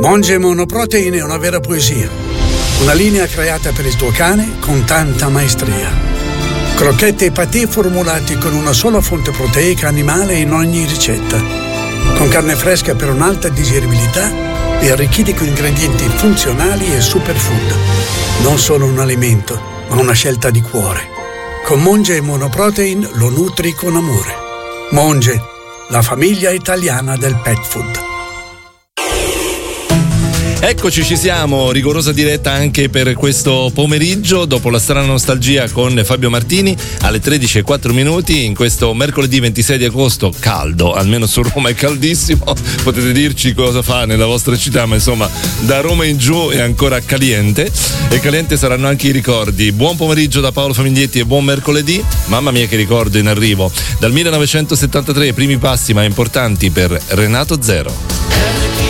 Monge Monoprotein è una vera poesia. Una linea creata per il tuo cane con tanta maestria. Crocchette e patè formulati con una sola fonte proteica animale in ogni ricetta. Con carne fresca per un'alta digeribilità e arricchiti con ingredienti funzionali e superfood. Non solo un alimento, ma una scelta di cuore. Con Monge Monoprotein lo nutri con amore. Monge, la famiglia italiana del pet food. Eccoci, ci siamo, rigorosa diretta anche per questo pomeriggio, dopo la strana nostalgia con Fabio Martini alle 13:04 in questo mercoledì 26 di agosto, caldo, almeno su Roma è caldissimo, potete dirci cosa fa nella vostra città, ma insomma da Roma in giù è ancora caliente, e caliente saranno anche i ricordi. Buon pomeriggio da Paolo Famiglietti e buon mercoledì. Mamma mia che ricordo in arrivo, dal 1973 primi passi ma importanti per Renato Zero.